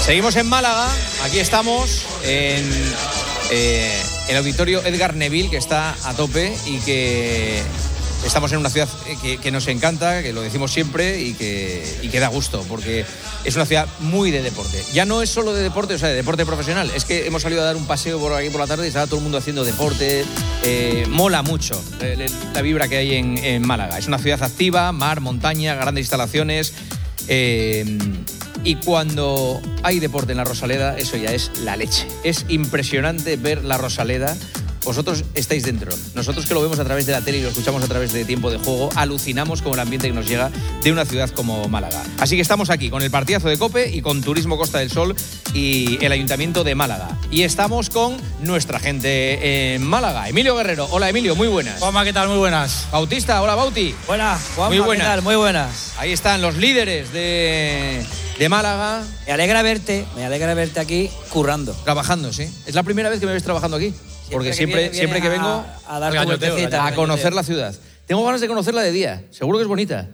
Seguimos en Málaga, aquí estamos en el auditorio Edgar Neville, que está a tope y que estamos en una ciudad que nos encanta, que lo decimos siempre y que da gusto, porque es una ciudad muy de deporte. Ya no es solo de deporte, o sea, de deporte profesional, es que hemos salido a dar un paseo por aquí por la tarde y estaba todo el mundo haciendo deporte. Mola mucho la vibra que hay en Málaga. Es una ciudad activa, mar, montaña, grandes instalaciones. Y cuando hay deporte en la Rosaleda, eso ya es la leche. Es impresionante ver la Rosaleda. Vosotros estáis dentro. Nosotros que lo vemos a través de la tele y lo escuchamos a través de Tiempo de Juego, alucinamos con el ambiente que nos llega de una ciudad como Málaga. Así que estamos aquí con el partidazo de COPE y con Turismo Costa del Sol y el Ayuntamiento de Málaga. Y estamos con nuestra gente en Málaga. Emilio Guerrero. Hola, Emilio, muy buenas. Juanma, ¿qué tal? Muy buenas. Bautista, hola, Bauti. Buenas, Juanma, muy buenas. ¿qué tal? Muy buenas. Ahí están los líderes de Málaga. Me alegra verte aquí currando. Trabajando, sí. Es la primera vez que me ves trabajando aquí. Porque siempre que vengo a dar tu vueltecita, a conocer la ciudad. Tengo ganas de conocerla de día. Seguro que es bonita.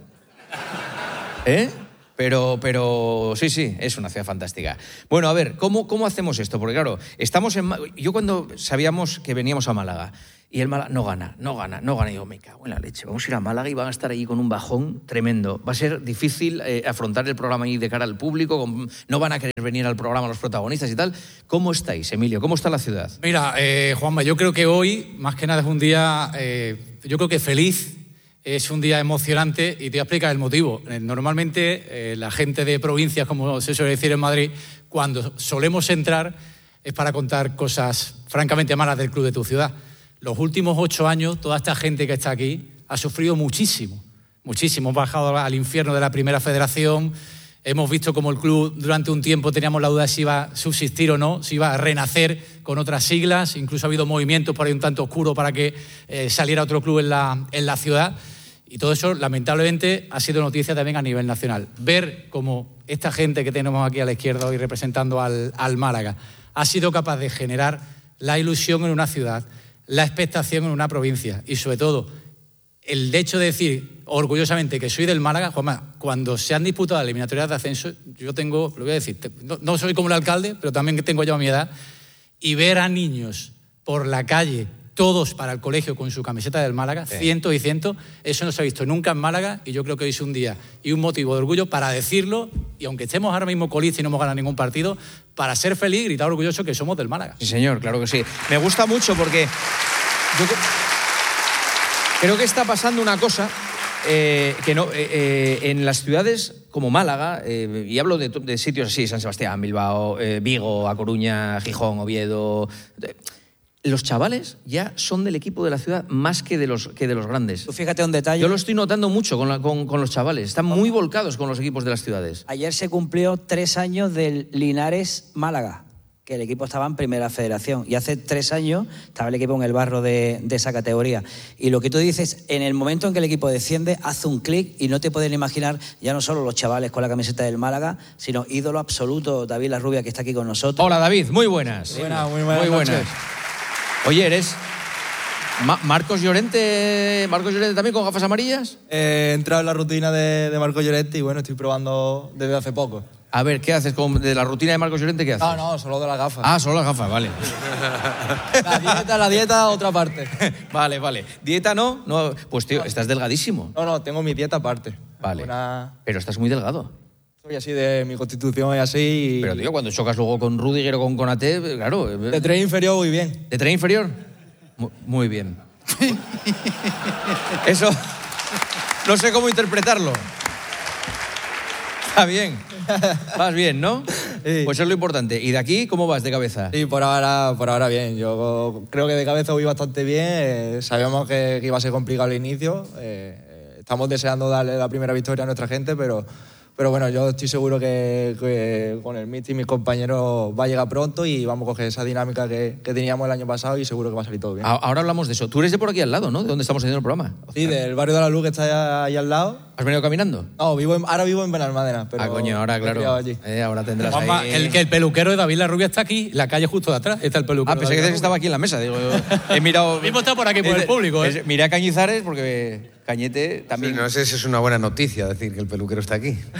Pero sí, es una ciudad fantástica. Bueno, a ver, ¿cómo hacemos esto? Porque claro, estamos yo cuando sabíamos que veníamos a Málaga y el Málaga no gana, y digo, me cago en la leche, vamos a ir a Málaga y van a estar ahí con un bajón tremendo. Va a ser difícil afrontar el programa ahí de cara al público, no van a querer venir al programa los protagonistas y tal. ¿Cómo estáis, Emilio? ¿Cómo está la ciudad? Mira, Juanma, yo creo que hoy, más que nada, es un día, yo creo que feliz, es un día emocionante y te voy a explicar el motivo. Normalmente la gente de provincias, como se suele decir en Madrid, cuando solemos entrar es para contar cosas francamente malas del club de tu ciudad. Los últimos 8 años, toda esta gente que está aquí ha sufrido muchísimo. Hemos bajado al infierno de la Primera Federación, hemos visto cómo el club durante un tiempo teníamos la duda de si iba a subsistir o no, si iba a renacer con otras siglas, incluso ha habido movimientos por ahí un tanto oscuros para que saliera otro club en la ciudad. Y todo eso, lamentablemente, ha sido noticia también a nivel nacional. Ver cómo esta gente que tenemos aquí a la izquierda hoy representando al Málaga ha sido capaz de generar la ilusión en una ciudad, la expectación en una provincia y, sobre todo, el hecho de decir orgullosamente que soy del Málaga. Juanma, cuando se han disputado las eliminatorias de ascenso, yo tengo, lo voy a decir, no soy como el alcalde, pero también tengo ya mi edad, y ver a niños por la calle, todos para el colegio con su camiseta del Málaga, sí. Cientos y cientos, eso no se ha visto nunca en Málaga y yo creo que hoy es un día y un motivo de orgullo para decirlo, y aunque estemos ahora mismo colistas y no hemos ganado ningún partido, para ser feliz y gritar orgulloso que somos del Málaga. Sí, señor, claro que sí. Me gusta mucho porque yo creo que está pasando una cosa que no, en las ciudades como Málaga, y hablo de sitios así, San Sebastián, Bilbao, Vigo, A Coruña, Gijón, Oviedo. Los chavales ya son del equipo de la ciudad más que de los grandes. Tú fíjate un detalle. Yo lo estoy notando mucho con los chavales. Están muy volcados con los equipos de las ciudades. Ayer se cumplió 3 años del Linares Málaga, que el equipo estaba en Primera Federación. Y hace 3 años estaba el equipo en el barro de esa categoría. Y lo que tú dices, en el momento en que el equipo desciende, hace un clic y no te pueden imaginar ya no solo los chavales con la camiseta del Málaga, sino ídolo absoluto, David Larrubia, que está aquí con nosotros. Hola, David. Muy buenas. Muy buenas. Oye, ¿eres Marcos Llorente también con gafas amarillas? He entrado en la rutina de Marcos Llorente y bueno, estoy probando desde hace poco. A ver, ¿qué haces de la rutina de Marcos Llorente? ¿Qué haces? No, solo de las gafas. Ah, solo las gafas, vale. La dieta, otra parte. Vale. ¿Dieta no? Pues tío, estás delgadísimo. No, tengo mi dieta aparte. Vale. Pero estás muy delgado. Soy así de mi constitución y así. Pero tío, cuando chocas luego con Rudiger o con Konaté, claro. De tren inferior voy bien. ¿De tren inferior? Muy bien. Eso no sé cómo interpretarlo. Está bien. Vas bien, ¿no? Sí. Pues eso es lo importante. ¿Y de aquí cómo vas de cabeza? Sí, por ahora bien. Yo creo que de cabeza voy bastante bien. Sabíamos que iba a ser complicado el inicio. Estamos deseando darle la primera victoria a nuestra gente, pero bueno, yo estoy seguro que con el míster y mis compañeros va a llegar pronto y vamos a coger esa dinámica que teníamos el año pasado y seguro que va a salir todo bien. Ahora hablamos de eso. Tú eres de por aquí al lado, ¿no? ¿De dónde estamos haciendo el programa? Sí, del barrio de la Luz, que está ahí al lado. ¿Has venido caminando? No, ahora vivo en Benalmádena. Pero coño, ahora claro. Allí. Ahora tendrás Juanma, ahí... el peluquero de David Larrubia está aquí, la calle justo de atrás, está el peluquero. Pensé que estaba aquí en la mesa. Digo, he mirado... Mismo está por aquí, por el público, ¿eh? Miré a Cañizares porque Cañete también... Sí, no sé si es una buena noticia decir que el peluquero está aquí.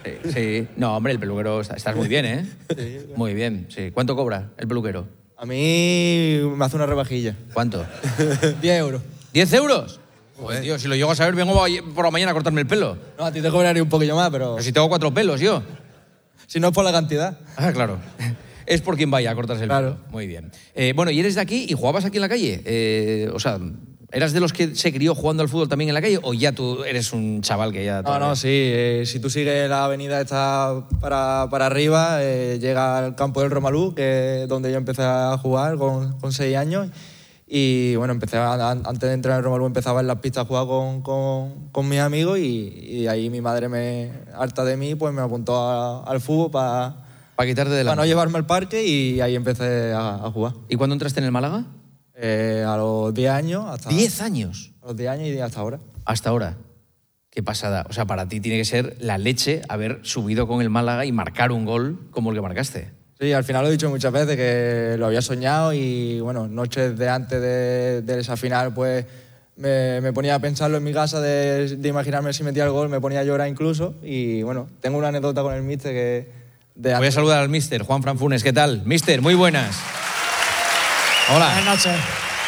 Sí. No, hombre, el peluquero estás muy bien, ¿eh? Sí. Muy bien, sí. ¿Cuánto cobra el peluquero? A mí me hace una rebajilla. ¿Cuánto? 10 euros. ¿10 euros? Joder, tío, si lo llego a saber, vengo por la mañana a cortarme el pelo. No, a ti te cobraré un poquillo más, pero... Pero si tengo 4 pelos, yo. Si no es por la cantidad. Ah, claro. Es por quien vaya a cortarse el pelo. Muy bien. Bueno, ¿y eres de aquí y jugabas aquí en la calle? O sea, ¿eras de los que se crió jugando al fútbol también en la calle o ya tú eres un chaval que ya... No, sí. Si tú sigues la avenida esta para arriba, llega al campo del Romalú, que es donde yo empecé a jugar con 6 años. Y bueno, antes de entrar en el Romalú empezaba en las pistas a jugar con mis amigos y ahí mi madre, harta de mí, pues me apuntó al fútbol para quitarte de la... Para no llevarme al parque y ahí empecé a jugar. ¿Y cuándo entraste en el Málaga? A los 10 años. ¿10 años? A los 10 años y hasta ahora. Hasta ahora. Qué pasada. O sea, para ti tiene que ser la leche haber subido con el Málaga y marcar un gol como el que marcaste. Sí, al final lo he dicho muchas veces, que lo había soñado y, bueno, noches de antes de esa final, pues me ponía a pensarlo en mi casa, de imaginarme si metía el gol, me ponía a llorar incluso. Y, bueno, tengo una anécdota con el míster que... Voy a saludar al míster, Juan Fran Funes. ¿Qué tal? Míster, muy buenas. Hola. Buenas noches.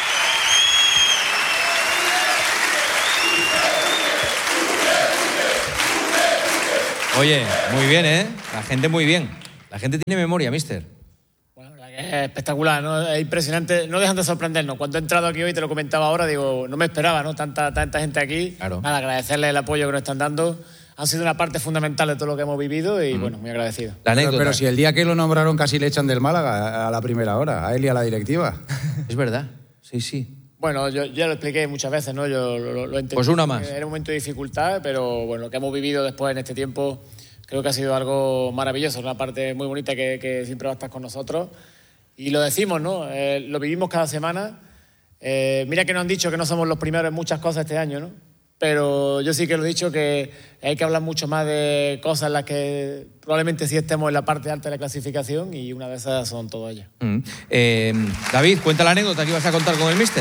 Oye, muy bien, ¿eh? La gente muy bien. La gente tiene memoria, míster. Bueno, la verdad que es espectacular, ¿no? Es impresionante. No dejan de sorprendernos. Cuando he entrado aquí hoy, te lo comentaba ahora, digo, no me esperaba, ¿no? Tanta gente aquí. Claro. Nada, agradecerles el apoyo que nos están dando. Han sido una parte fundamental de todo lo que hemos vivido y, bueno, muy agradecido. La anécdota. Pero si el día que lo nombraron casi le echan del Málaga a la primera hora, a él y a la directiva. Es verdad, sí. Bueno, yo ya lo expliqué muchas veces, ¿no? Yo lo entendí. Pues una más. Era un momento de dificultad, pero bueno, lo que hemos vivido después en este tiempo creo que ha sido algo maravilloso, una parte muy bonita que siempre va a estar con nosotros. Y lo decimos, ¿no? Lo vivimos cada semana. Mira que nos han dicho que no somos los primeros en muchas cosas este año, ¿no? Pero yo sí que lo he dicho, que hay que hablar mucho más de cosas en las que probablemente sí estemos en la parte alta de la clasificación y una de esas son todas ellas. David, cuenta la anécdota que ibas a contar con el míster.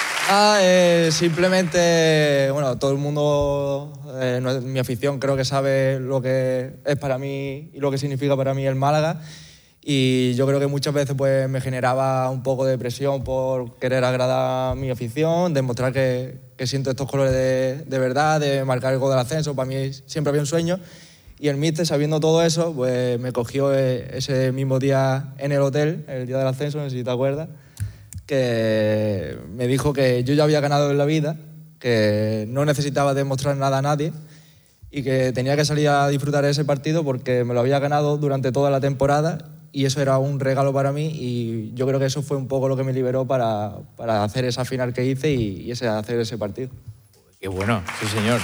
Simplemente, bueno, todo el mundo, mi afición creo que sabe lo que es para mí y lo que significa para mí el Málaga. Y yo creo que muchas veces pues, me generaba un poco de presión por querer agradar a mi afición, demostrar que siento estos colores de verdad, de marcar el gol del ascenso. Para mí siempre había un sueño. Y el míster, sabiendo todo eso, pues me cogió ese mismo día en el hotel, el día del ascenso, no sé si te acuerdas, que me dijo que yo ya había ganado en la vida, que no necesitaba demostrar nada a nadie y que tenía que salir a disfrutar de ese partido porque me lo había ganado durante toda la temporada. Y eso era un regalo para mí y yo creo que eso fue un poco lo que me liberó para hacer esa final que hice y hacer ese partido. Qué bueno, sí señor.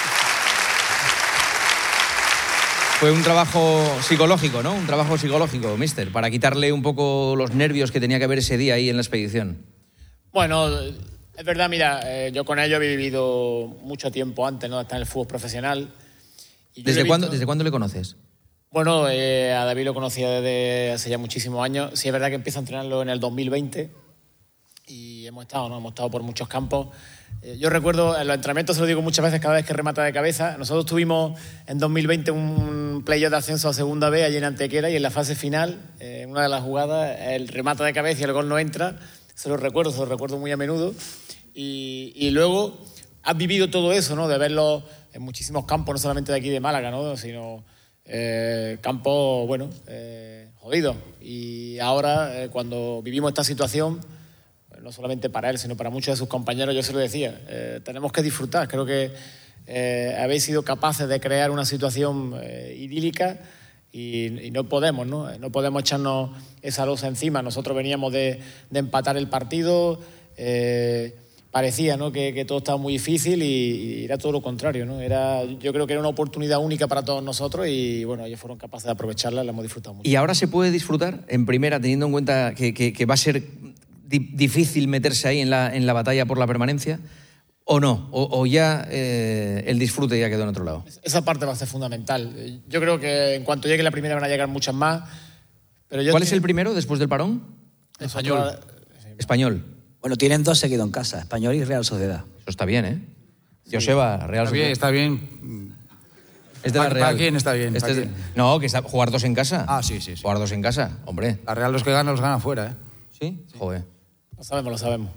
Fue un trabajo psicológico, ¿no? Un trabajo psicológico, míster, para quitarle un poco los nervios que tenía que haber ese día ahí en la expedición. Bueno, es verdad, mira, yo con ellos he vivido mucho tiempo antes, ¿no? Hasta en el fútbol profesional. Y ¿Desde cuándo le conoces? Bueno, a David lo conocía desde hace ya muchísimos años. Sí es verdad que empiezo a entrenarlo en el 2020 y hemos estado por muchos campos. Yo recuerdo, en los entrenamientos se lo digo muchas veces cada vez que remata de cabeza. Nosotros tuvimos en 2020 un playoff de ascenso a Segunda B allí en Antequera y en la fase final, una de las jugadas, el remata de cabeza y el gol no entra. Se lo recuerdo muy a menudo. Y luego has vivido todo eso, ¿no? De verlo en muchísimos campos, no solamente de aquí de Málaga, ¿no? Sino... campo, bueno, jodido. Y ahora, cuando vivimos esta situación, no solamente para él, sino para muchos de sus compañeros, yo se lo decía, tenemos que disfrutar. Creo que habéis sido capaces de crear una situación idílica y no podemos, ¿no? No podemos echarnos esa losa encima. Nosotros veníamos de empatar el partido, parecía, ¿no? que todo estaba muy difícil y era todo lo contrario, ¿no? Yo creo que era una oportunidad única para todos nosotros y bueno, ellos fueron capaces de aprovecharla, la hemos disfrutado mucho. ¿Y ahora se puede disfrutar en primera, teniendo en cuenta que va a ser difícil meterse ahí en la batalla por la permanencia? ¿O no? ¿O ya el disfrute ya quedó en otro lado? Esa parte va a ser fundamental. Yo creo que en cuanto llegue la primera van a llegar muchas más. Pero ¿Cuál es el primero después del parón? Español. Bueno, tienen 2 seguidos en casa, Español y Real Sociedad. Eso está bien, ¿eh? Sí. Joseba, Real Sociedad. Está bien. Es de la Real. ¿Para quién está bien? Este ¿Para es de- quién? No, que está jugar 2 en casa. Ah, sí. Jugar 2 en casa, hombre. La Real los que ganan los gana fuera, ¿eh? ¿Sí? Joder. Lo sabemos.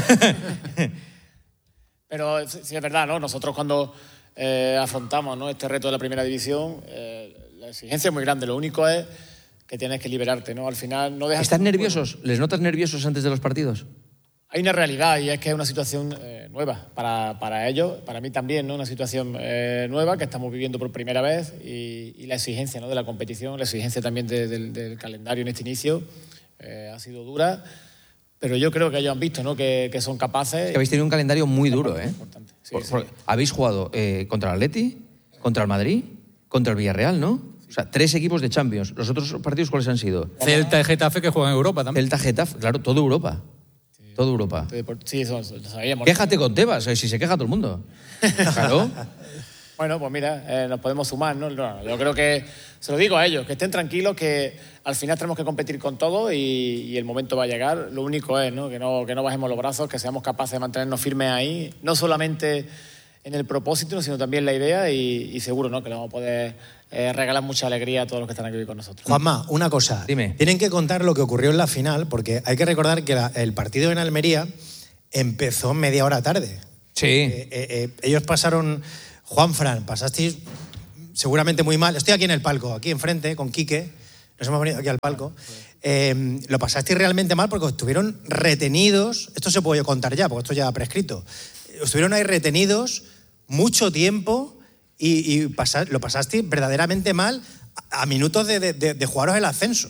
Pero sí es verdad, ¿no? Nosotros cuando afrontamos, ¿no?, este reto de la primera división, la exigencia es muy grande. Lo único es que tienes que liberarte, ¿no? Al final no dejas... ¿Están nerviosos? ¿Les notas nerviosos antes de los partidos? Hay una realidad y es que es una situación nueva para ellos, para mí también, ¿no? Una situación nueva que estamos viviendo por primera vez y la exigencia, ¿no?, de la competición, la exigencia también del calendario en este inicio ha sido dura, pero yo creo que ellos han visto, ¿no?, que son capaces. Que habéis tenido un calendario muy duro, ¿eh? Importante. Sí. Habéis jugado contra el Atleti, contra el Madrid, contra el Villarreal, ¿no? O sea, 3 equipos de Champions. ¿Los otros partidos cuáles han sido? Celta y Getafe que juegan en Europa también. Celta, Getafe, claro, toda Europa. Toda Europa. Sí, eso lo sabíamos. Quéjate con Tebas, si se queja todo el mundo. Claro. Bueno, pues mira, nos podemos sumar, ¿no? Yo creo que, se lo digo a ellos, que estén tranquilos, que al final tenemos que competir con todo y el momento va a llegar. Lo único es, ¿no?, que no bajemos los brazos, que seamos capaces de mantenernos firmes ahí, no solamente en el propósito, sino también en la idea y seguro, ¿no?, que le vamos a poder regalar mucha alegría a todos los que están aquí hoy con nosotros. Juanma, una cosa. Dime. Tienen que contar lo que ocurrió en la final, porque hay que recordar que el partido en Almería empezó media hora tarde. Sí. Ellos pasaron... Juanfran, pasasteis seguramente muy mal. Estoy aquí en el palco, aquí enfrente, con Quique. Nos hemos venido aquí al palco. Lo pasasteis realmente mal porque estuvieron retenidos. Esto se puede contar ya, porque esto ya ha prescrito. Estuvieron ahí retenidos mucho tiempo y lo pasasteis verdaderamente mal a minutos de jugaros el ascenso.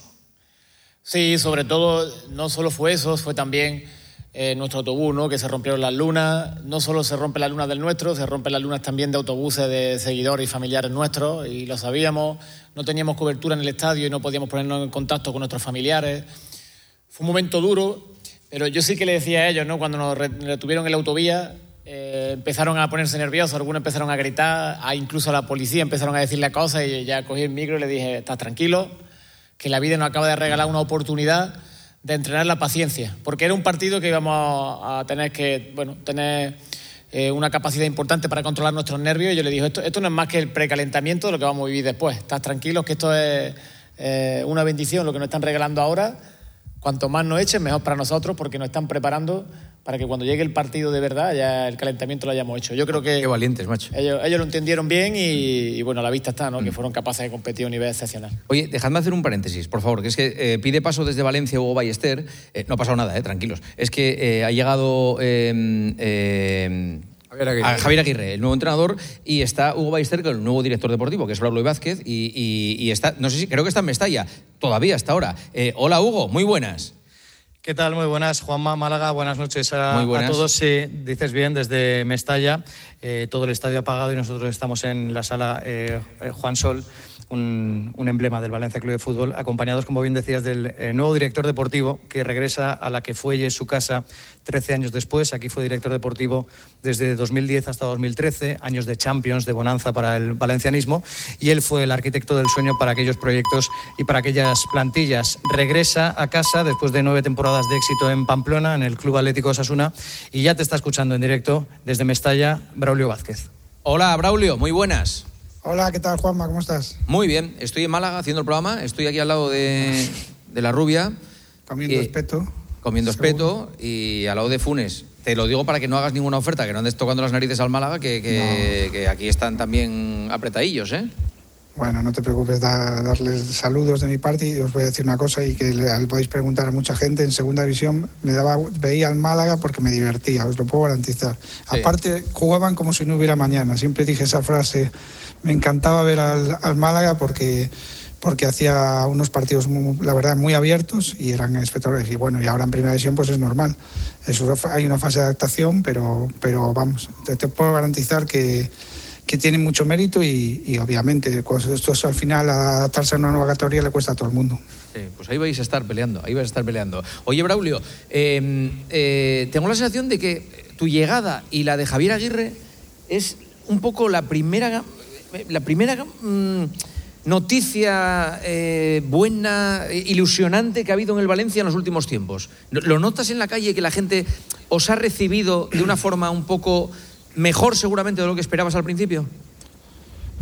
Sí, sobre todo, no solo fue eso, fue también nuestro autobús, ¿no?, que se rompieron las lunas. No solo se rompen las lunas del nuestro, se rompen las lunas también de autobuses de seguidores y familiares nuestros, y lo sabíamos. No teníamos cobertura en el estadio y no podíamos ponernos en contacto con nuestros familiares. Fue un momento duro, pero yo sí que le decía a ellos, ¿no?, cuando nos retuvieron en la autovía, empezaron a ponerse nerviosos, algunos empezaron a gritar, incluso a la policía empezaron a decirle cosas, y ya cogí el micro y le dije: estás tranquilo, que la vida nos acaba de regalar una oportunidad de entrenar la paciencia, porque era un partido que íbamos a tener que, tener una capacidad importante para controlar nuestros nervios, y yo le dije: esto no es más que el precalentamiento de lo que vamos a vivir después. Estás tranquilos, que esto es una bendición lo que nos están regalando ahora. Cuanto más nos echen, mejor para nosotros, porque nos están preparando para que cuando llegue el partido de verdad ya el calentamiento lo hayamos hecho. Yo creo que Qué valientes, macho. ellos lo entendieron bien y bueno, a la vista está, ¿no?, que fueron capaces de competir a un nivel excepcional. Oye, dejadme hacer un paréntesis, por favor, que es que pide paso desde Valencia Hugo Ballester. No ha pasado nada, tranquilos. Es que ha llegado a Javier Aguirre, el nuevo entrenador, y está Hugo Ballester, que es el nuevo director deportivo, que es Braulio Vázquez, y está, no sé si, creo que está en Mestalla, todavía hasta ahora. Hola, Hugo, muy buenas. ¿Qué tal? Muy buenas, Juanma, Málaga. Buenas noches Muy buenas. a todos. Sí, dices bien, desde Mestalla, todo el estadio apagado y nosotros estamos en la sala Juan Sol, un emblema del Valencia Club de Fútbol, acompañados, como bien decías, del nuevo director deportivo que regresa a la que fue y es su casa 13 años después. Aquí fue director deportivo desde 2010 hasta 2013, años de Champions, de bonanza para el valencianismo, y él fue el arquitecto del sueño para aquellos proyectos y para aquellas plantillas. Regresa a casa después de 9 temporadas de éxito en Pamplona, en el Club Atlético Osasuna, y ya te está escuchando en directo desde Mestalla, Braulio Vázquez. Hola, Braulio, muy buenas. Hola, ¿qué tal, Juanma? ¿Cómo estás? Muy bien, estoy en Málaga haciendo el programa, estoy aquí al lado de la Rubia. Comiendo espeto. Comiendo espeto y al lado de Funes. Te lo digo para que no hagas ninguna oferta, que no andes tocando las narices al Málaga, que aquí están también apretadillos, ¿eh? Bueno, no te preocupes, darles saludos de mi parte, y os voy a decir una cosa y que le podéis preguntar a mucha gente. En segunda división veía al Málaga porque me divertía, os lo puedo garantizar. Sí. Aparte, jugaban como si no hubiera mañana. Siempre dije esa frase. Me encantaba ver al Málaga porque hacía unos partidos, la verdad, muy abiertos y eran espectaculares. Y bueno, y ahora en primera división pues es normal. Hay una fase de adaptación, pero vamos, te puedo garantizar que tiene mucho mérito y obviamente esto es, al final, adaptarse a una nueva categoría le cuesta a todo el mundo. Sí, pues ahí vais a estar peleando, Oye, Braulio, tengo la sensación de que tu llegada y la de Javier Aguirre es un poco la primera noticia buena, ilusionante que ha habido en el Valencia en los últimos tiempos. ¿Lo notas en la calle, que la gente os ha recibido de una forma un poco mejor seguramente de lo que esperabas al principio?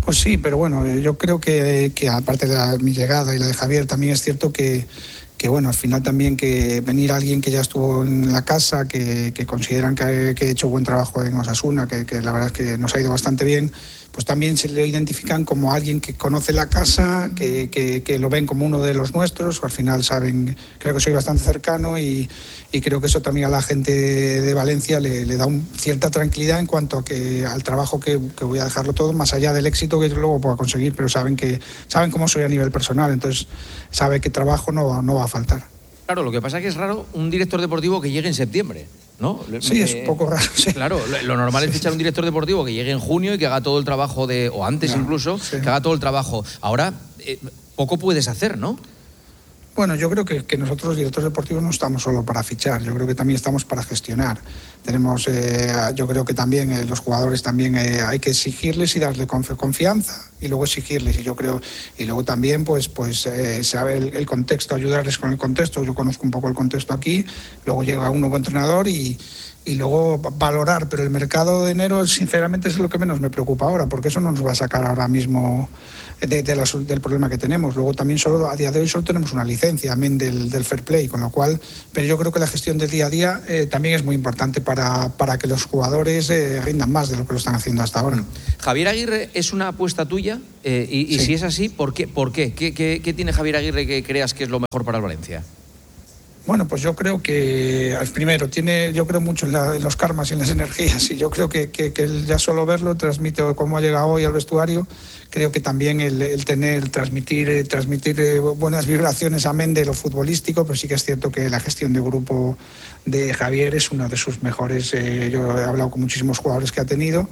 Pues sí, pero bueno, yo creo que aparte de mi llegada y la de Javier, también es cierto que bueno, al final también que venir alguien que ya estuvo en la casa, que consideran que he hecho buen trabajo en Osasuna, que la verdad es que nos ha ido bastante bien, pues también se le identifican como alguien que conoce la casa, que lo ven como uno de los nuestros, o al final saben, creo que soy bastante cercano y creo que eso también a la gente de Valencia le da cierta tranquilidad en cuanto a al trabajo que voy a dejarlo todo, más allá del éxito que yo luego pueda conseguir, pero saben cómo soy a nivel personal, entonces sabe que trabajo no va a faltar. Claro, lo que pasa es que es raro un director deportivo que llegue en septiembre, ¿no? Sí, es un poco raro, sí. Claro, lo normal es fichar un director deportivo que llegue en junio y que haga todo el trabajo o antes incluso, que haga todo el trabajo. Ahora, poco puedes hacer, ¿no? Bueno, yo creo que nosotros los directores deportivos no estamos solo para fichar, yo creo que también estamos para gestionar. Tenemos, yo creo que también los jugadores también hay que exigirles y darle confianza y luego exigirles. Y yo creo, y luego también pues saber el contexto, ayudarles con el contexto. Yo conozco un poco el contexto aquí, luego llega un nuevo entrenador y luego valorar, pero el mercado de enero sinceramente es lo que menos me preocupa ahora, porque eso no nos va a sacar ahora mismo del problema que tenemos. Luego también a día de hoy solo tenemos una licencia, amén del fair play, con lo cual, pero yo creo que la gestión del día a día también es muy importante para que los jugadores rindan más de lo que lo están haciendo hasta ahora. ¿Javier Aguirre es una apuesta tuya? Y Sí. si es así, ¿por qué? ¿Qué tiene Javier Aguirre que creas que es lo mejor para el Valencia? Bueno, pues yo creo que, primero, yo creo mucho en los karmas y en las energías, y yo creo que él ya solo verlo transmite cómo ha llegado hoy al vestuario. Creo que también el transmitir buenas vibraciones, amén de lo futbolístico, pero sí que es cierto que la gestión de grupo de Javier es una de sus mejores. Yo he hablado con muchísimos jugadores que ha tenido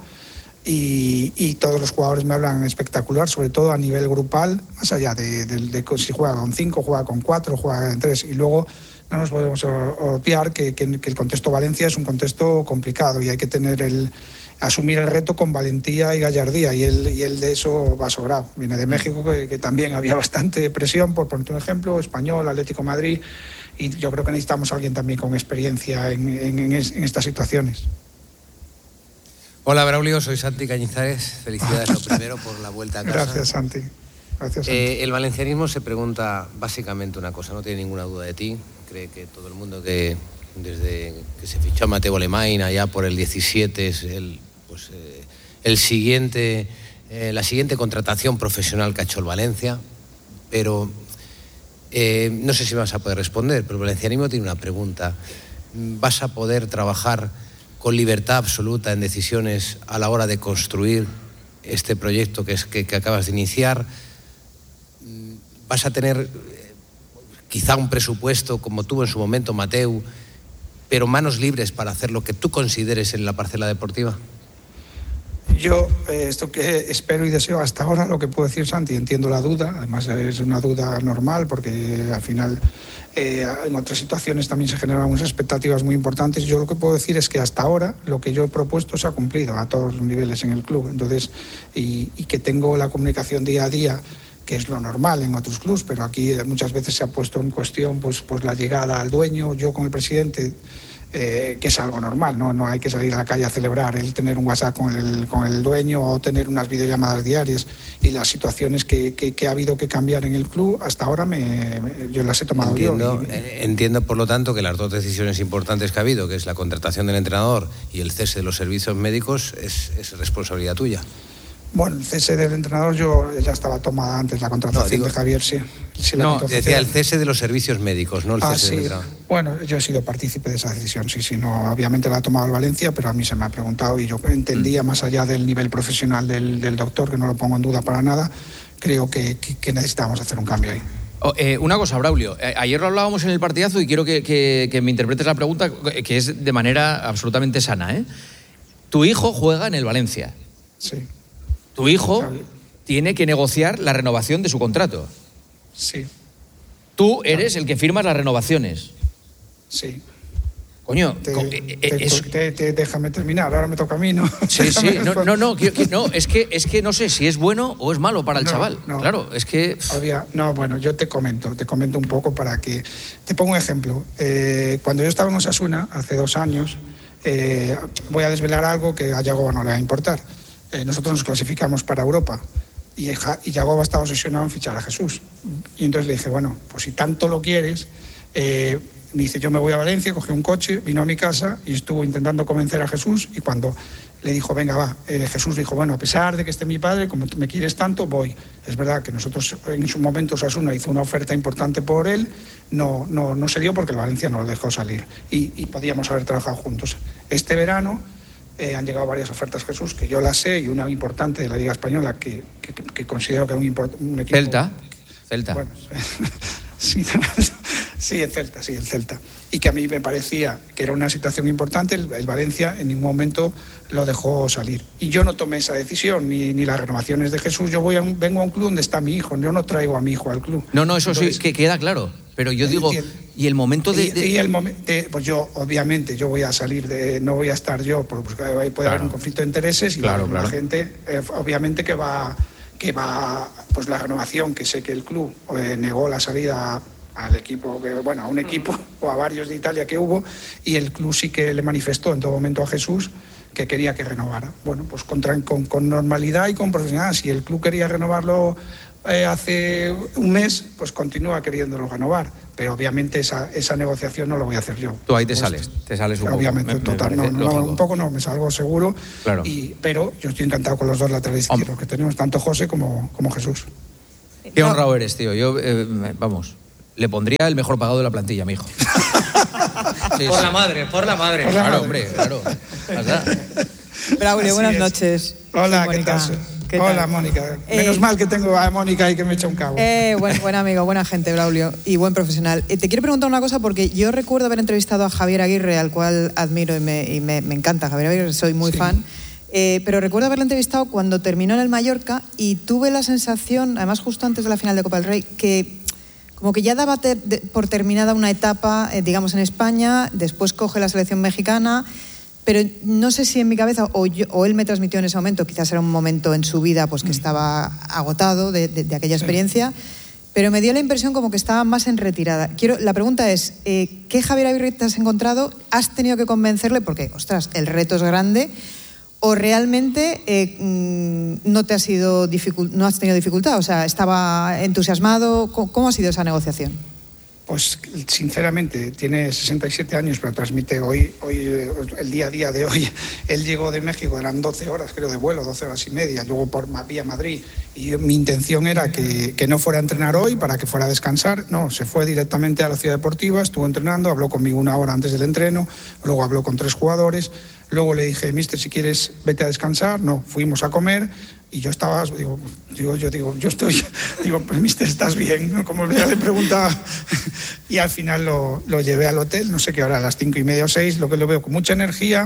y todos los jugadores me hablan espectacular, sobre todo a nivel grupal, más allá de si juega con 5, juega con 4, juega en 3, y luego no nos podemos obviar que el contexto Valencia es un contexto complicado y hay que asumir el reto con valentía y gallardía, y él de eso va sobrado. Viene de México, que también había bastante presión, por ponerte un ejemplo, Español, Atlético de Madrid, y yo creo que necesitamos a alguien también con experiencia en estas situaciones. Hola Braulio, soy Santi Cañizares. Felicidades lo primero por la vuelta a casa. Gracias, Santi. El valencianismo se pregunta básicamente una cosa, no tiene ninguna duda de ti. Cree que todo el mundo que desde que se fichó a Mateo Alemany allá por el 17 es la siguiente contratación profesional que ha hecho el Valencia. Pero no sé si me vas a poder responder, pero el valencianismo tiene una pregunta. ¿Vas a poder trabajar con libertad absoluta en decisiones a la hora de construir este proyecto que acabas de iniciar? ¿Vas a tener quizá un presupuesto como tuvo en su momento Mateu, pero manos libres para hacer lo que tú consideres en la parcela deportiva? Yo, esto que espero y deseo hasta ahora, lo que puedo decir, Santi, entiendo la duda, además es una duda normal, porque al final en otras situaciones también se generan unas expectativas muy importantes. Yo lo que puedo decir es que hasta ahora lo que yo he propuesto se ha cumplido a todos los niveles en el club, entonces, y que tengo la comunicación día a día, que es lo normal en otros clubs, pero aquí muchas veces se ha puesto en cuestión pues la llegada al dueño, yo con el presidente, que es algo normal, no hay que salir a la calle a celebrar el tener un WhatsApp con el dueño o tener unas videollamadas diarias, y las situaciones que ha habido que cambiar en el club hasta ahora yo las he tomado yo. Entiendo, por lo tanto, que las dos decisiones importantes que ha habido, que es la contratación del entrenador y el cese de los servicios médicos, es responsabilidad tuya. Bueno, el cese del entrenador ya estaba tomada antes, la contratación de Javier, sí. Decía el cese de los servicios médicos, no el cese del entrenador. Bueno, yo he sido partícipe de esa decisión, sí, no, obviamente la ha tomado el Valencia, pero a mí se me ha preguntado y yo entendía, más allá del nivel profesional del doctor, que no lo pongo en duda para nada, creo que necesitamos hacer un cambio ahí. Una cosa, Braulio, ayer lo hablábamos en el partidazo y quiero que me interpretes la pregunta, que es de manera absolutamente sana, ¿eh? Tu hijo juega en el Valencia. Sí. Tu hijo tiene que negociar la renovación de su contrato. Sí. Tú eres el que firmas las renovaciones. Sí. Coño, déjame terminar, ahora me toca a mí, ¿no? Sí, es que no sé si es bueno o es malo para el chaval. No. Claro, es que... Bueno, yo te comento un poco para que... Te pongo un ejemplo. Cuando yo estaba en Osasuna, hace 2 años, voy a desvelar algo que a Yago no le va a importar. Nosotros nos clasificamos para Europa Y Yagoba estaba obsesionado en fichar a Jesús. Y entonces le dije, bueno, pues si tanto lo quieres, me dice, yo me voy a Valencia, cogí un coche, vino a mi casa y estuvo intentando convencer a Jesús, y cuando le dijo, venga, va, Jesús dijo, bueno, a pesar de que esté mi padre, como me quieres tanto, voy. Es verdad que nosotros en su momento Osasuna hizo una oferta importante por él, no se dio porque el Valencia no lo dejó salir y podíamos haber trabajado juntos. Este verano han llegado varias ofertas, Jesús, que yo las sé, y una importante de la Liga Española que considero que es un equipo... Celta. Bueno, sí, el Celta. Y que a mí me parecía que era una situación importante, el Valencia en ningún momento lo dejó salir. Y yo no tomé esa decisión, ni las renovaciones de Jesús. Yo vengo a un club donde está mi hijo, yo no traigo a mi hijo al club. No, eso entonces, sí, que queda claro. Pero yo digo, y el momento de... pues yo, obviamente, yo voy a salir no voy a estar yo, porque puede haber un conflicto de intereses, y la gente, obviamente que va, pues la renovación, que sé que el club negó la salida al equipo, a un equipo o a varios de Italia que hubo, y el club sí que le manifestó en todo momento a Jesús que quería que renovara. Bueno, pues con normalidad y con profesionalidad. Si el club quería renovarlo hace un mes, pues continúa queriéndolo renovar, pero obviamente esa negociación no lo voy a hacer yo. Tú ahí te sales un poco. Obviamente, un poco no, me salgo seguro, claro. Pero yo estoy encantado con los dos laterales izquierdos que tenemos, tanto José como Jesús. Qué honrado eres, tío. Yo, le pondría el mejor pagado de la plantilla a mi hijo. Sí, por la madre. Claro, hombre, claro. Braulio, buenas noches. Hola, ¿qué tal? Hola, Mónica. Menos mal que tengo a Mónica ahí que me echa un cabo. Buen amigo, buena gente, Braulio, y buen profesional. Te quiero preguntar una cosa, porque yo recuerdo haber entrevistado a Javier Aguirre, al cual admiro y me encanta Javier Aguirre, soy muy fan. Pero recuerdo haberle entrevistado cuando terminó en el Mallorca, y tuve la sensación, además justo antes de la final de Copa del Rey, que como que ya daba por terminada una etapa, digamos, en España, después coge la selección mexicana, pero no sé si en mi cabeza, o él me transmitió en ese momento, quizás era un momento en su vida pues que estaba agotado de aquella experiencia, pero me dio la impresión como que estaba más en retirada. La pregunta es, ¿qué Javier Aguirre te has encontrado? ¿Has tenido que convencerle? Porque, ostras, el reto es grande. ¿O realmente no has tenido dificultad? O sea, ¿estaba entusiasmado? ¿Cómo ha sido esa negociación? Pues sinceramente, tiene 67 años, pero transmite hoy el día a día de hoy. Él llegó de México, eran 12 horas, creo, de vuelo, 12 horas y media, luego vía Madrid. Y mi intención era que no fuera a entrenar hoy para que fuera a descansar. No, se fue directamente a la Ciudad Deportiva, estuvo entrenando, habló conmigo una hora antes del entreno, luego habló con 3 jugadores. Luego le dije, mister, si quieres, vete a descansar. No, fuimos a comer y yo estaba, pues mister, ¿estás bien? ¿No? Como ya le preguntaba. Y al final lo llevé al hotel, no sé qué hora, a las 5:30 o 6, lo que lo veo con mucha energía.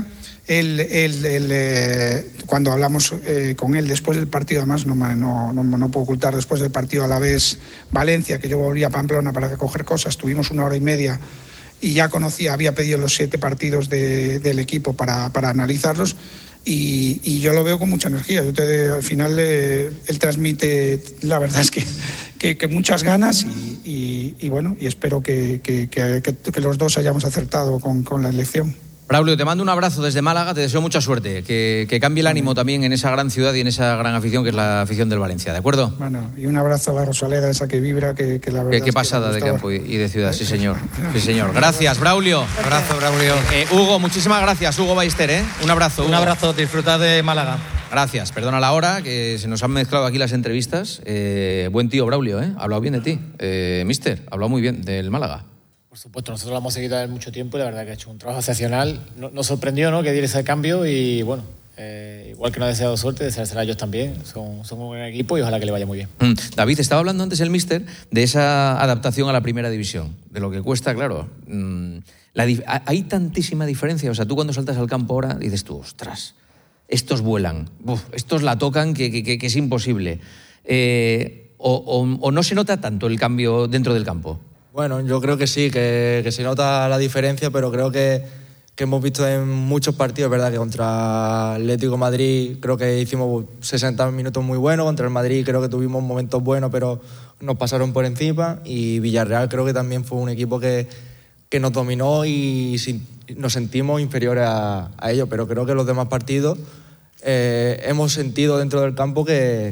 Cuando hablamos con él después del partido, además no puedo ocultar, después del partido a la vez Valencia, que yo volví a Pamplona para recoger cosas, tuvimos 1 hora y media. Y ya había pedido los 7 partidos del equipo para analizarlos, y yo lo veo con mucha energía. Al final él transmite, la verdad es que muchas ganas, y bueno, y espero que los dos hayamos acertado con la elección. Braulio, te mando un abrazo desde Málaga, te deseo mucha suerte, que cambie el ánimo también en esa gran ciudad y en esa gran afición que es la afición del Valencia, ¿de acuerdo? Bueno, y un abrazo a la Rosaleda, esa que vibra, que la verdad Qué pasada de campo y de ciudad, sí señor. Sí señor. Gracias, Braulio. Un abrazo, Braulio. Hugo, muchísimas gracias, Hugo Ballester, Un abrazo, Hugo. Un abrazo, disfrutad de Málaga. Gracias, perdona la hora, que se nos han mezclado aquí las entrevistas. Buen tío, Braulio, Ha hablado bien de ti. Mister, ha hablado muy bien del Málaga. Por supuesto, nosotros lo hemos seguido hace mucho tiempo y la verdad que ha hecho un trabajo excepcional. Nos sorprendió, ¿no?, que diera ese cambio, y bueno, igual que nos ha deseado suerte, deseársela a ellos también. Son un buen equipo y ojalá que le vaya muy bien. David, estaba hablando antes el míster de esa adaptación a la primera división, de lo que cuesta, claro. Hay tantísima diferencia. O sea, tú cuando saltas al campo ahora dices tú, ostras, estos vuelan, estos la tocan que es imposible. O no se nota tanto el cambio dentro del campo. Bueno, yo creo que sí, que se nota la diferencia, pero creo que hemos visto en muchos partidos, ¿verdad? Que contra Atlético Madrid creo que hicimos 60 minutos muy buenos, contra el Madrid creo que tuvimos momentos buenos, pero nos pasaron por encima, y Villarreal creo que también fue un equipo que nos dominó y nos sentimos inferiores a ellos, pero creo que los demás partidos hemos sentido dentro del campo que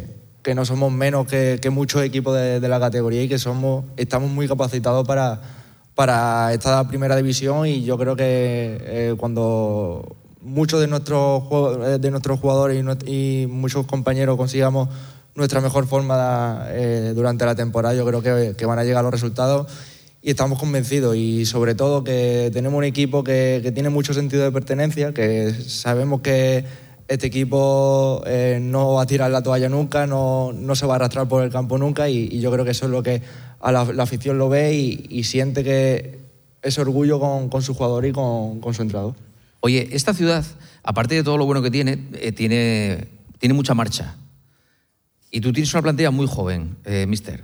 que no somos menos que muchos equipos de la categoría y que estamos muy capacitados para esta primera división, y yo creo que cuando muchos de nuestros jugadores y muchos compañeros consigamos nuestra mejor forma durante la temporada, yo creo que van a llegar los resultados, y estamos convencidos, y sobre todo que tenemos un equipo que tiene mucho sentido de pertenencia, que sabemos que este equipo no va a tirar la toalla nunca, no se va a arrastrar por el campo nunca, y yo creo que eso es lo que a la afición lo ve y siente que ese orgullo con su jugador y con su entrenador. Oye, esta ciudad, aparte de todo lo bueno que tiene, tiene mucha marcha. Y tú tienes una plantilla muy joven, mister.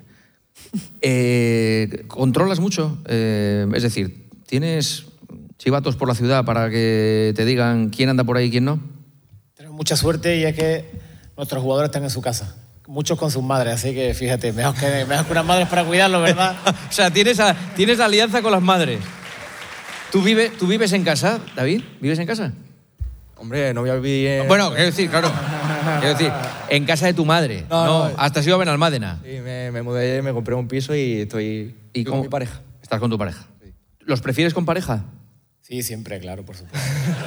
¿Controlas mucho? Es decir, ¿tienes chivatos por la ciudad para que te digan quién anda por ahí y quién no? Tenemos mucha suerte, y es que nuestros jugadores están en su casa. Muchos con sus madres, así que fíjate, mejor que unas madres para cuidarlos, ¿verdad? O sea, tienes alianza con las madres. ¿Tú vives en casa, David? ¿Vives en casa? Hombre, no voy a vivir... Bueno, quiero decir, claro. Quiero decir, en casa de tu madre. No, hasta has ido a Benalmádena. Sí, me mudé, me compré un piso y estoy con mi pareja. ¿Estás con tu pareja? Sí. ¿Los prefieres con pareja? Sí, siempre, claro, por supuesto.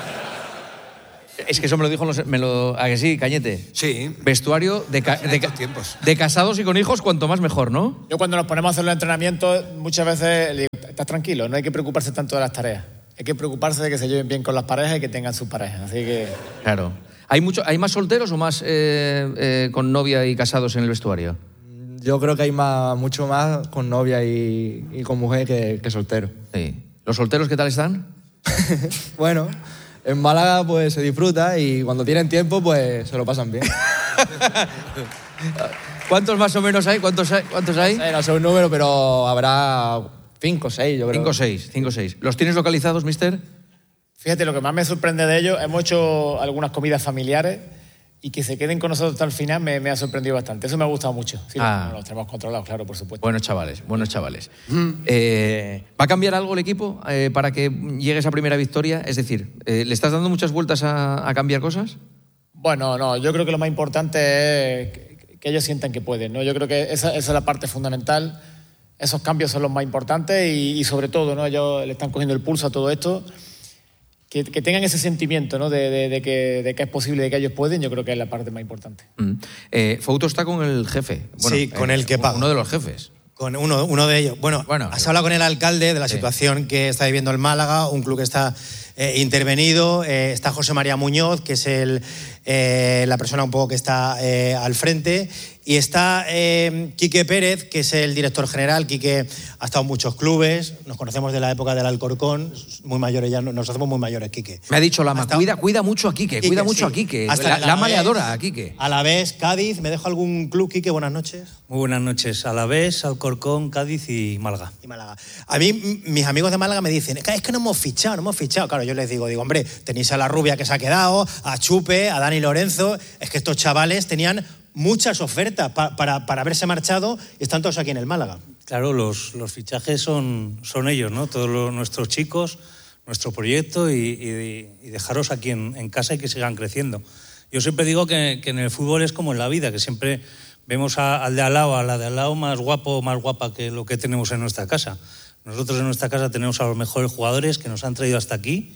Es que eso me lo dijo, ¿a que sí, Cañete? Sí. Vestuario de casados y con hijos, cuanto más mejor, ¿no? Yo cuando nos ponemos a hacer los entrenamientos, muchas veces le digo, estás tranquilo, no hay que preocuparse tanto de las tareas. Hay que preocuparse de que se lleven bien con las parejas y que tengan sus parejas, así que... Claro. ¿Hay más solteros o más con novia y casados en el vestuario? Yo creo que hay mucho más con novia y con mujer que solteros. Sí. ¿Los solteros qué tal están? Bueno... En Málaga pues se disfruta, y cuando tienen tiempo pues se lo pasan bien. ¿Cuántos más o menos hay? ¿Cuántos hay? No sé un número, pero habrá 5 o 6, yo creo. 5 o 6. ¿Los tienes localizados, mister? Fíjate, lo que más me sorprende de ellos, hemos hecho algunas comidas familiares, y que se queden con nosotros hasta el final me ha sorprendido bastante. Eso me ha gustado mucho. Sí, los tenemos controlados, claro, por supuesto. Buenos chavales. ¿Va a cambiar algo el equipo para que llegue esa primera victoria? Es decir, ¿le estás dando muchas vueltas a cambiar cosas? Bueno, no, yo creo que lo más importante es que ellos sientan que pueden, ¿no? Yo creo que esa es la parte fundamental. Esos cambios son los más importantes, y sobre todo, ¿no? Ellos le están cogiendo el pulso a todo esto. Que tengan ese sentimiento, ¿no? de que es posible, de que ellos pueden, yo creo que es la parte más importante. Fouto está con el jefe. Bueno, sí, con el que paga. Uno de los jefes. Con uno de ellos. Bueno, has hablado con el alcalde de la situación que está viviendo el Málaga, un club que está intervenido. Está José María Muñoz, que es la persona un poco que está al frente. Y está Quique Pérez, que es el director general. Quique ha estado en muchos clubes, nos conocemos de la época del Alcorcón, muy mayores ya, nos hacemos muy mayores, Quique. Me ha dicho Lama, cuida mucho a Quique, cuida mucho a Quique. La maleadora a Quique. Alavés, Cádiz, ¿me dejo algún club, Quique? Buenas noches. Muy buenas noches. Alavés, Alcorcón, Cádiz y Málaga. A mí, mis amigos de Málaga me dicen, es que no hemos fichado. Claro, yo les digo, hombre, tenéis a la rubia que se ha quedado, a Chupe, a Dani Lorenzo, es que estos chavales tenían muchas ofertas para haberse marchado y están todos aquí en el Málaga. Claro, los fichajes son ellos, ¿no? Todos nuestros chicos, nuestro proyecto y dejaros aquí en casa y que sigan creciendo. Yo siempre digo que en el fútbol es como en la vida, que siempre vemos al de al lado, a la de al lado más guapo, más guapa que lo que tenemos en nuestra casa. Nosotros en nuestra casa tenemos a los mejores jugadores que nos han traído hasta aquí,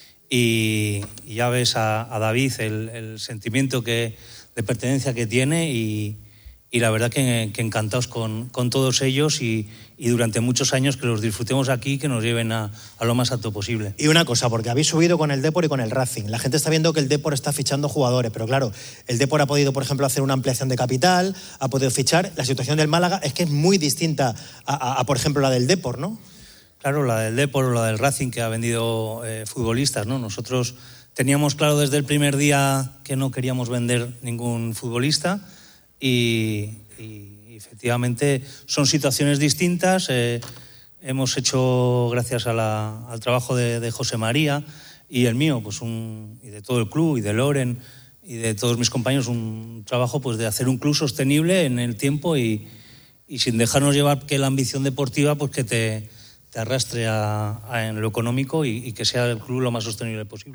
y ya ves a David el sentimiento de pertenencia que tiene, y la verdad que encantados con todos ellos, y durante muchos años que los disfrutemos aquí, que nos lleven a lo más alto posible. Y una cosa, porque habéis subido con el Depor y con el Racing. La gente está viendo que el Depor está fichando jugadores, pero claro, el Depor ha podido, por ejemplo, hacer una ampliación de capital, ha podido fichar. La situación del Málaga es que es muy distinta a por ejemplo, la del Depor, ¿no? Claro, la del Depor o la del Racing, que ha vendido futbolistas, ¿no? Nosotros teníamos claro desde el primer día que no queríamos vender ningún futbolista, y efectivamente son situaciones distintas. Hemos hecho, gracias al trabajo de José María y el mío, pues y de todo el club, y de Loren y de todos mis compañeros, un trabajo pues de hacer un club sostenible en el tiempo, y sin dejarnos llevar que la ambición deportiva pues que te arrastre en lo económico, y que sea el club lo más sostenible posible.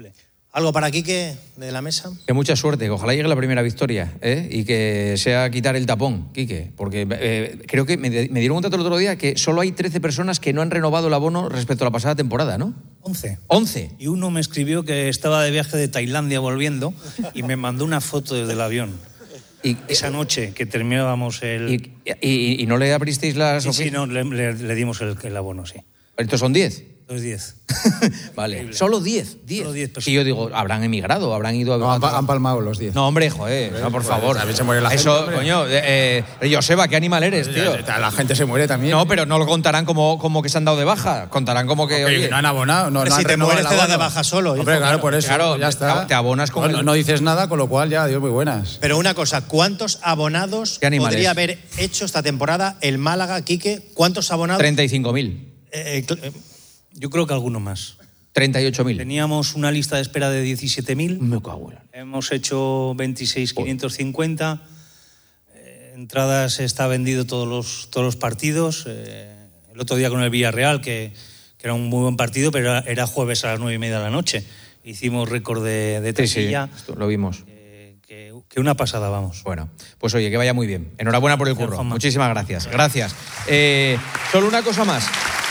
¿Algo para Quique de la mesa? Que mucha suerte, que ojalá llegue la primera victoria, ¿eh? Y que sea quitar el tapón, Quique, porque creo que me dieron un dato el otro día que solo hay 13 personas que no han renovado el abono respecto a la pasada temporada, ¿no? 11. 11. Y uno me escribió que estaba de viaje de Tailandia volviendo y me mandó una foto desde el avión. Y esa noche que terminábamos el... ¿Y no le abristeis las Sí, no, le dimos el abono, sí. ¿Estos son 10? Los 10. Vale, Increíble. solo 10. Solo 10 personas. Y yo digo, habrán emigrado, habrán ido a... No, han palmado los 10. No, hombre, joder, no, por favor. A ver, se muere la gente, Eso, hombre. coño, Joseba, ¿qué animal eres, tío? La gente se muere también. No, pero no lo contarán como que se han dado de baja. Contarán como que, oye, no han abonado. No, Pero no si han te renovado mueres el te das de abono. baja solo. Hombre, hijo. claro, por eso. Claro, ya está. te abonas con no dices nada, con lo cual ya, Dios, muy buenas. Pero una cosa, ¿cuántos abonados ¿Qué animales? podría haber hecho esta temporada el Málaga, Quique? ¿Cuántos abonados? 35.000. Yo creo que alguno más. 38.000. Teníamos una lista de espera de 17.000. Me cago en la- Hemos hecho 26.550. Entradas está vendido todos los partidos. El otro día con el Villarreal, que era un muy buen partido, pero era jueves a las 9:30 de la noche. Hicimos récord de Sí, sí, taquilla. esto lo vimos. Que una pasada, vamos. Bueno, pues oye, que vaya muy bien. Enhorabuena por el Gracias, curro. Juanma. Muchísimas gracias. Gracias. Solo una cosa más.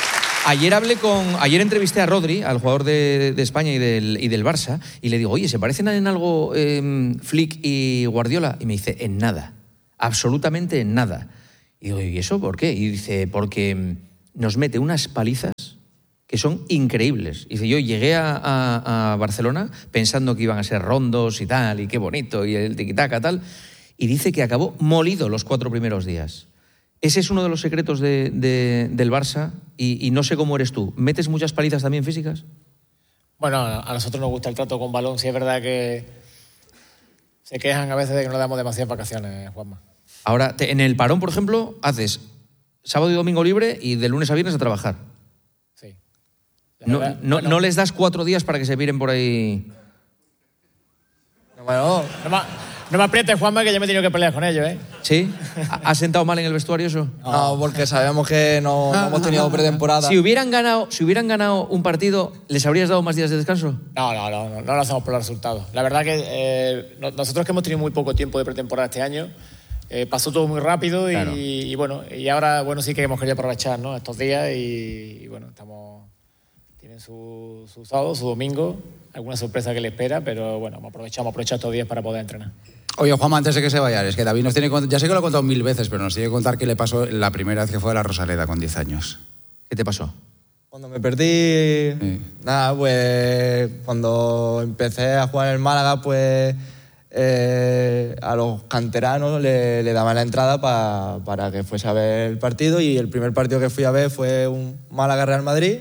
Ayer entrevisté a Rodri, al jugador de España y del Barça, y le digo, oye, ¿se parecen en algo Flick y Guardiola? Y me dice, en nada, absolutamente en nada. Y digo, ¿y eso por qué? Y dice, porque nos mete unas palizas que son increíbles. Y dice, yo llegué a Barcelona pensando que iban a ser rondos y tal, y qué bonito, y el tiquitaca tal, y dice que acabó molido los 4 primeros días. Ese es uno de los secretos del Barça y no sé cómo eres tú. ¿Metes muchas palizas también físicas? Bueno, a nosotros nos gusta el trato con balón. Sí es verdad que se quejan a veces de que no damos demasiadas vacaciones, Juanma. Ahora, en el parón, por ejemplo, haces sábado y domingo libre y de lunes a viernes a trabajar. Sí. No les das 4 días para que se viren por ahí. Bueno, no me aprietes, Juanma, que yo me he tenido que pelear con ellos, ¿eh? ¿Sí? ¿Has sentado mal en el vestuario eso? No, porque sabemos que no hemos tenido pretemporada. Si hubieran ganado un partido, ¿les habrías dado más días de descanso? No lo hacemos por los resultados. La verdad que nosotros que hemos tenido muy poco tiempo de pretemporada este año, pasó todo muy rápido Claro. y bueno, y ahora bueno sí que hemos querido aprovechar, ¿no? Estos días y bueno, tienen su sábado, su domingo, alguna sorpresa que le espera, pero bueno, hemos aprovechado estos días para poder entrenar. Oye, Juanma, antes de que se vaya, es que David nos tiene que contar, ya sé que lo he contado 1000 veces, pero nos tiene que contar qué le pasó la primera vez que fue a la Rosaleda con 10 años. ¿Qué te pasó? Cuando me perdí, nada, pues cuando empecé a jugar en el Málaga, pues a los canteranos le daban la entrada para que fuese a ver el partido y el primer partido que fui a ver fue un Málaga-Real Madrid.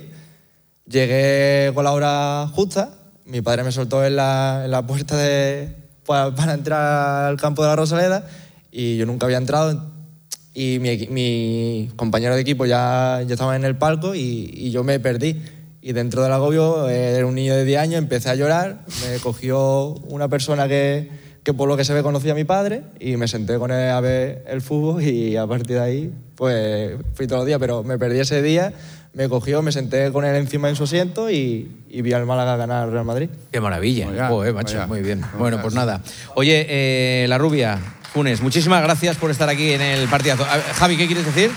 Llegué con la hora justa, mi padre me soltó en la puerta para entrar al campo de la Rosaleda y yo nunca había entrado y mi compañero de equipo ya estaba en el palco y yo me perdí. Y dentro del agobio, era un niño de 10 años, empecé a llorar, me cogió una persona que por lo que se ve conocía a mi padre y me senté con él a ver el fútbol y a partir de ahí pues fui todos los días, pero me perdí ese día, me cogió, me senté con él encima en su asiento y vi al Málaga ganar al Real Madrid. Qué maravilla. Joder, macho, vaya. muy bien. Bueno, pues nada. Oye, La Rubia, Funes, muchísimas gracias por estar aquí en el partidazo. Javi, ¿qué quieres decir?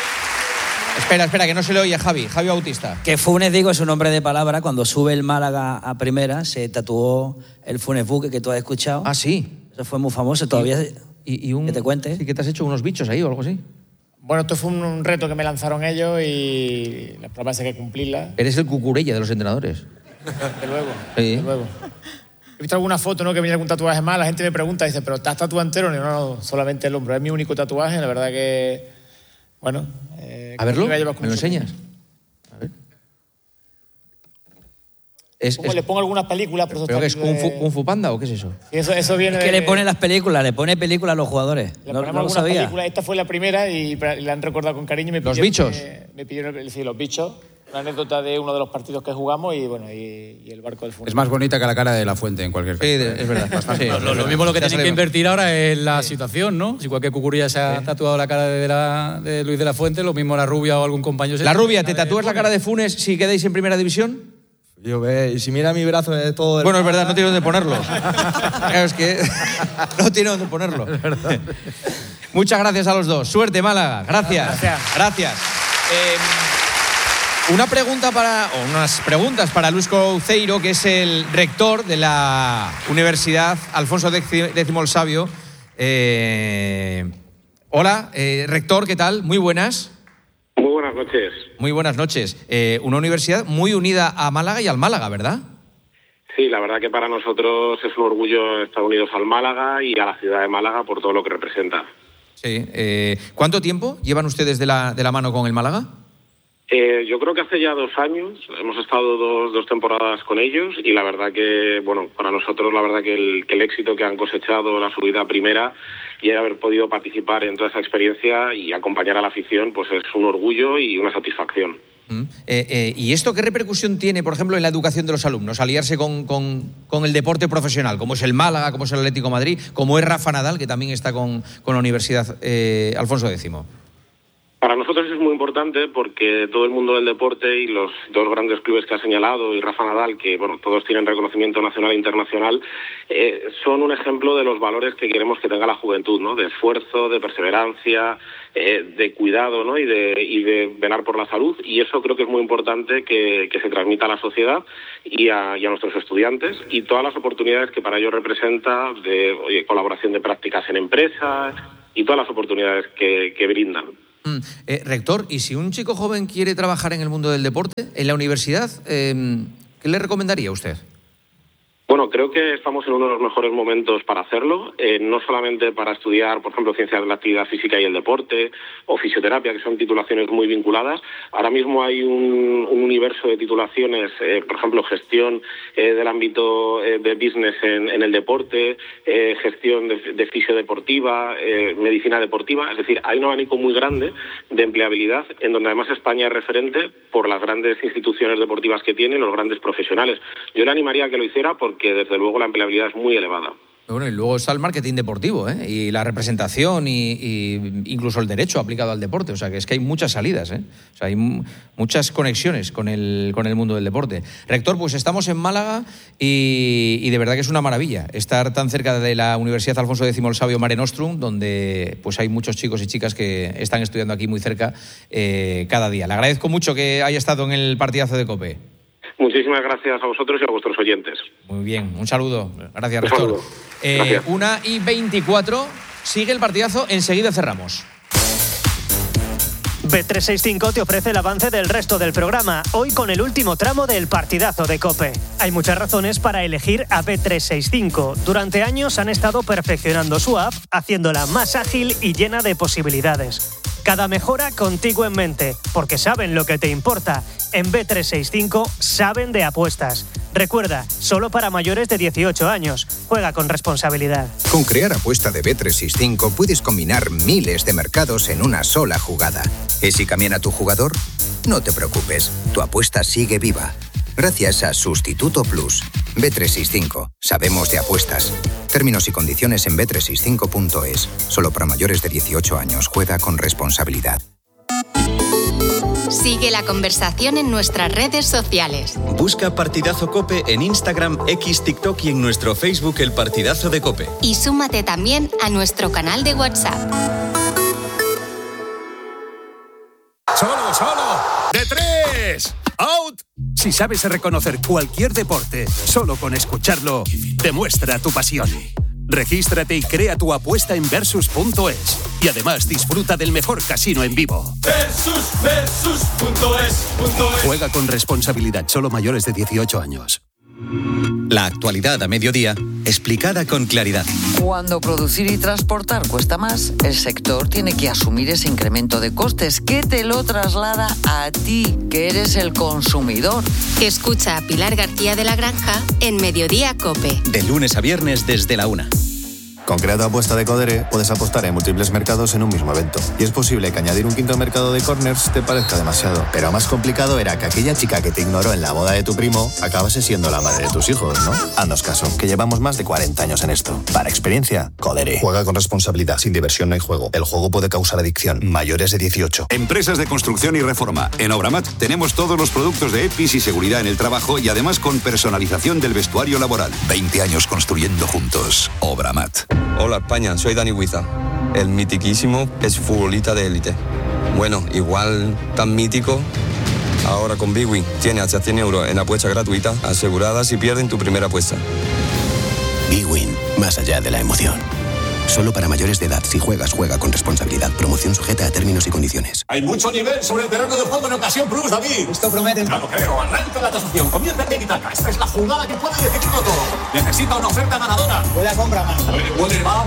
Espera, que no se le oye a Javi Bautista. Que Funes, digo, es un nombre de palabra. Cuando sube el Málaga a primera, se tatuó el Funes Buque que tú has escuchado. Ah, sí. Eso fue muy famoso. Todavía que te cuente. ¿Y qué te has hecho? ¿Unos bichos ahí o algo así? Bueno, esto fue un reto que me lanzaron ellos y la promesa hay que cumplirla. Eres el cucurella de los entrenadores. Desde luego, Sí. desde luego. He visto alguna foto, ¿no? Que viene algún tatuaje más, la gente me pregunta, dice, ¿pero estás tatuado entero? No, solamente el hombro. Es mi único tatuaje, la verdad que, bueno... A verlo, me ¿me lo enseñas? A ver. Le pongo algunas películas, pero eso ¿Pero qué es? está ¿Kung Fu Panda o qué es eso? Y eso viene Es que le pone las películas, le pone películas a los jugadores. Le No ponemos lo algunas sabía. películas. Esta fue la primera y la han recordado con cariño. ¿Los bichos? Me pidieron sí, los bichos. Una anécdota de uno de los partidos que jugamos y bueno, y el barco del Funes. Es más bonita que la cara de La Fuente en cualquier caso. Sí, es verdad. Bastante. Sí. Lo mismo lo que Ya tienen que sabemos. invertir ahora es la situación, ¿no? Si cualquier cucurilla se ha tatuado la cara de Luis de la Fuente, lo mismo la Rubia o algún compañero. La Rubia, ¿te tatúas la cara de Funes si quedáis en primera división? Y si mira mi brazo es todo... Bueno, es verdad, no tiene dónde ponerlo. Claro, es que no tiene dónde ponerlo. Es verdad. Muchas gracias a los dos. Suerte, Málaga. Gracias. Unas preguntas para Luis Couceiro, que es el rector de la Universidad Alfonso X el Sabio. Hola, rector, ¿qué tal? Muy buenas. Muy buenas noches. Muy buenas noches. Una universidad muy unida a Málaga y al Málaga, ¿verdad? Sí, la verdad que para nosotros es un orgullo estar unidos al Málaga y a la ciudad de Málaga por todo lo que representa. Sí. ¿Cuánto tiempo llevan ustedes de la mano con el Málaga? Yo creo que hace ya 2 años. Hemos estado dos temporadas con ellos y la verdad que, bueno, para nosotros la verdad que el éxito que han cosechado, la subida a primera y haber podido participar en toda esa experiencia y acompañar a la afición, pues es un orgullo y una satisfacción. ¿Y esto qué repercusión tiene, por ejemplo, en la educación de los alumnos? Aliarse con el deporte profesional, como es el Málaga, como es el Atlético de Madrid, como es Rafa Nadal, que también está con la Universidad Alfonso X. Para nosotros es muy importante porque todo el mundo del deporte y los 2 grandes clubes que ha señalado y Rafa Nadal, que bueno, todos tienen reconocimiento nacional e internacional, son un ejemplo de los valores que queremos que tenga la juventud, ¿no? De esfuerzo, de perseverancia, de cuidado, ¿no? y de velar por la salud. Y eso creo que es muy importante que se transmita a la sociedad y a nuestros estudiantes, y todas las oportunidades que para ello representa de colaboración de prácticas en empresas y todas las oportunidades que brindan. Rector, ¿y si un chico joven quiere trabajar en el mundo del deporte, en la universidad, qué le recomendaría a usted? Bueno, creo que estamos en uno de los mejores momentos para hacerlo, no solamente para estudiar, por ejemplo, ciencias de la actividad física y el deporte, o fisioterapia, que son titulaciones muy vinculadas. Ahora mismo hay un universo de titulaciones, por ejemplo, gestión del ámbito de business en el deporte, gestión de fisiodeportiva, medicina deportiva. Es decir, hay un abanico muy grande de empleabilidad, en donde además España es referente por las grandes instituciones deportivas que tiene, los grandes profesionales. Yo le animaría a que lo hiciera porque desde luego la empleabilidad es muy elevada. Bueno, y luego está el marketing deportivo, y la representación y incluso el derecho aplicado al deporte. O sea, que es que hay muchas salidas, O sea, hay muchas conexiones con el mundo del deporte. Rector, pues estamos en Málaga y de verdad que es una maravilla estar tan cerca de la Universidad Alfonso X el Sabio Mare Nostrum, donde pues hay muchos chicos y chicas que están estudiando aquí muy cerca cada día. Le agradezco mucho que haya estado en el partidazo de COPE. Muchísimas gracias a vosotros y a vuestros oyentes. Muy bien, un saludo. Gracias, rector. 1:24, sigue el partidazo, enseguida cerramos. Bet365 te ofrece el avance del resto del programa, hoy con el último tramo del partidazo de COPE. Hay muchas razones para elegir a Bet365. Durante años han estado perfeccionando su app, haciéndola más ágil y llena de posibilidades. Cada mejora contigo en mente, porque saben lo que te importa. En Bet365 saben de apuestas. Recuerda, solo para mayores de 18 años. Juega con responsabilidad. Con Crear Apuesta de Bet365 puedes combinar miles de mercados en una sola jugada. ¿Y si cambian tu jugador? No te preocupes, tu apuesta sigue viva. Gracias a Sustituto Plus. Bet365. Sabemos de apuestas. Términos y condiciones en bet365.es. Solo para mayores de 18 años. Juega con responsabilidad. Sigue la conversación en nuestras redes sociales. Busca Partidazo COPE en Instagram, X, TikTok y en nuestro Facebook El Partidazo de COPE. Y súmate también a nuestro canal de WhatsApp. ¡Solo! ¡De 3! ¡Out! Si sabes reconocer cualquier deporte, solo con escucharlo, demuestra tu pasión. Regístrate y crea tu apuesta en Versus.es. Y además disfruta del mejor casino en vivo. Versus.es. Juega con responsabilidad, solo mayores de 18 años. La actualidad a mediodía, explicada con claridad. Cuando producir y transportar cuesta más, el sector tiene que asumir ese incremento de costes que te lo traslada a ti, que eres el consumidor. Escucha a Pilar García de la Granja en Mediodía COPE. De lunes a viernes desde la 1. Con Crea tu apuesta de Codere puedes apostar en múltiples mercados en un mismo evento. Y es posible que añadir un quinto mercado de corners te parezca demasiado. Pero más complicado era que aquella chica que te ignoró en la boda de tu primo acabase siendo la madre de tus hijos, ¿no? Haznos caso, que llevamos más de 40 años en esto. Para experiencia, Codere. Juega con responsabilidad. Sin diversión no hay juego. El juego puede causar adicción. Mayores de 18. Empresas de construcción y reforma. En Obramat tenemos todos los productos de EPIs y seguridad en el trabajo y además con personalización del vestuario laboral. 20 años construyendo juntos. Obramat. Hola España, soy Dani Huiza. El mitiquísimo es futbolista de élite. Bueno, igual tan mítico. Ahora con Bwin tiene hasta 100 euros en apuesta gratuita asegurada si pierden tu primera apuesta. Bwin, más allá de la emoción. Solo para mayores de edad. Si juegas, juega con responsabilidad. Promoción sujeta a términos y condiciones. Hay mucho nivel sobre el terreno de juego en Ocasión Plus, David. Esto promete. No lo creo. Arranca la tasación. Comienza el Tiki-Taka. Esta es la jugada que puede decidirlo todo. Necesita una oferta ganadora. Puede comprar más. Puede. Va.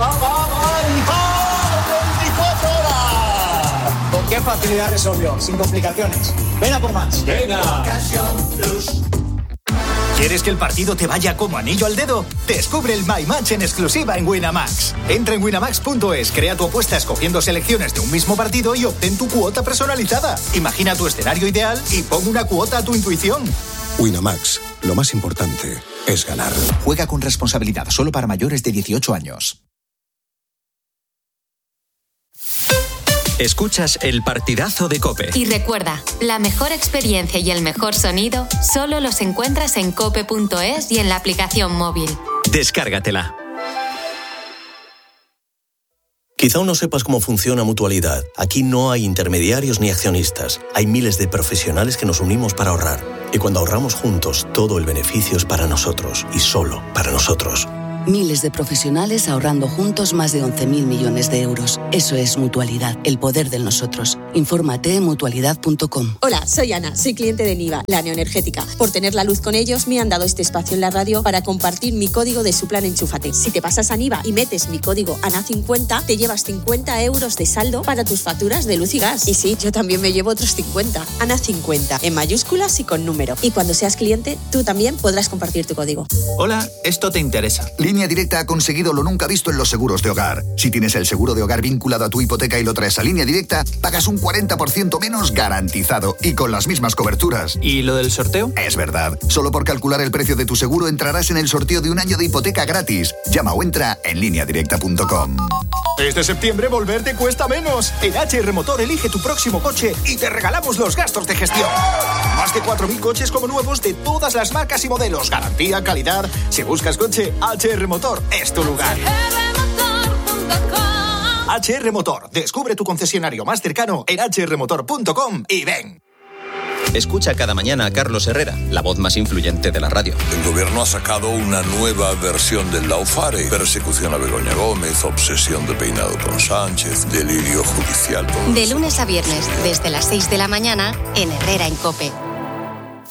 24 horas. ¿Con qué facilidad resolvió? Sin complicaciones. Ven a por más. Venga. Ocasión Plus. ¿Quieres que el partido te vaya como anillo al dedo? Descubre el My Match en exclusiva en Winamax. Entra en winamax.es, crea tu apuesta escogiendo selecciones de un mismo partido y obtén tu cuota personalizada. Imagina tu escenario ideal y pon una cuota a tu intuición. Winamax. Lo más importante es ganar. Juega con responsabilidad. Solo para mayores de 18 años. Escuchas el partidazo de COPE. Y recuerda, la mejor experiencia y el mejor sonido solo los encuentras en cope.es y en la aplicación móvil. Descárgatela. Quizá aún no sepas cómo funciona Mutualidad. Aquí no hay intermediarios ni accionistas. Hay miles de profesionales que nos unimos para ahorrar. Y cuando ahorramos juntos, todo el beneficio es para nosotros y solo para nosotros. Miles de profesionales ahorrando juntos más de 11.000 millones de euros. Eso es Mutualidad, el poder del nosotros. Infórmate en mutualidad.com. Hola, soy Ana, soy cliente de Niva, la neoenergética. Por tener la luz con ellos, me han dado este espacio en la radio para compartir mi código de su plan Enchúfate. Si te pasas a Niva y metes mi código ANA50, te llevas 50 euros de saldo para tus facturas de luz y gas. Y sí, yo también me llevo otros 50. ANA50, en mayúsculas y con número. Y cuando seas cliente, tú también podrás compartir tu código. Hola, esto te interesa. Línea Directa ha conseguido lo nunca visto en los seguros de hogar. Si tienes el seguro de hogar vinculado a tu hipoteca y lo traes a Línea Directa, pagas un 40% menos garantizado y con las mismas coberturas. ¿Y lo del sorteo? Es verdad. Solo por calcular el precio de tu seguro entrarás en el sorteo de un año de hipoteca gratis. Llama o entra en lineadirecta.com. Este septiembre volver te cuesta menos. En HR Motor elige tu próximo coche y te regalamos los gastos de gestión. Más de 4.000 coches como nuevos de todas las marcas y modelos. Garantía, calidad. Si buscas coche, HR Motor es tu lugar. HR Motor. Descubre tu concesionario más cercano en hrmotor.com y ven. Escucha cada mañana a Carlos Herrera, la voz más influyente de la radio. El gobierno ha sacado una nueva versión del Laufare. Persecución a Begoña Gómez, obsesión de peinado con Sánchez, delirio judicial. De lunes a viernes, desde las 6 de la mañana, en Herrera en COPE.